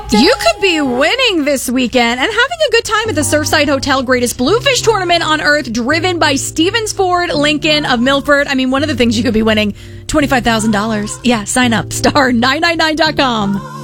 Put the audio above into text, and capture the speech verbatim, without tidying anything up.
You could be winning this weekend and having a good time at the Surfside Hotel Greatest Bluefish Tournament on Earth, driven by Stevens Ford Lincoln of Milford. I mean, one of the things you could be winning, twenty-five thousand dollars. Yeah, sign up. star nine nine nine dot com.